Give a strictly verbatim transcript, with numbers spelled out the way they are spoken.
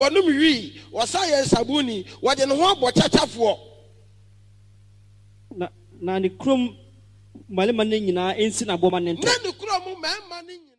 Bonum wi, wasaya sabuni, wade no ho abɔkyakyafoɔ. Na na ne krom male man nyina ensi na bɔ man nte. Na ne krom ma man